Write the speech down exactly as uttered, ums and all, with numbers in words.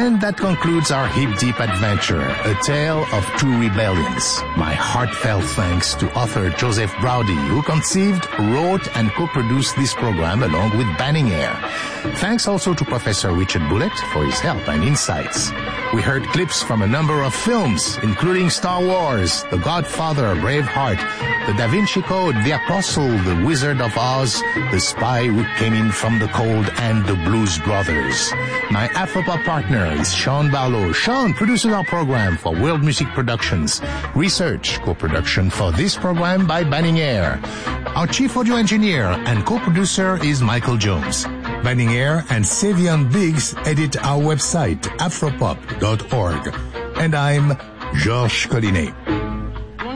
And that concludes our Hip Deep adventure, a tale of two rebellions. My heartfelt thanks to author Joseph Braudy, who conceived, wrote, and co-produced this program along with Banning Air. Thanks also to Professor Richard Bullitt for his help and insights. We heard clips from a number of films, including Star Wars, The Godfather, Braveheart, The Da Vinci Code, The Apostle, The Wizard of Oz, The Spy Who Came In From the Cold, and The Blues Brothers. My Afropop partner is Sean Barlow. Sean produces our program for World Music Productions. Research, co-production for this program by Banning Air. Our chief audio engineer and co-producer is Michael Jones. Banning Air and Savion Biggs edit our website, afropop dot org. And I'm Georges Collinet.